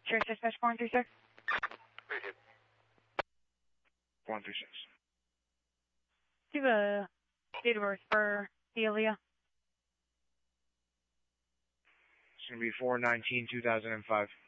Sure, dispatch 436. 436. Do you have a date of birth for Delia? It's going to be 4/19/2005.